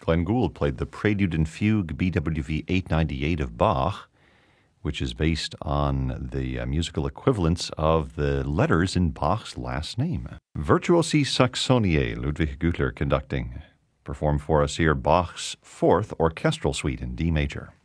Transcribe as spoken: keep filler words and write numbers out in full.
Glenn Gould played the Prelude and Fugue B W V eight ninety-eight of Bach, which is based on the uh, musical equivalence of the letters in Bach's last name. Virtuosi Saxoniae, Ludwig Gutler conducting. Performed for us here Bach's Fourth Orchestral Suite in D major.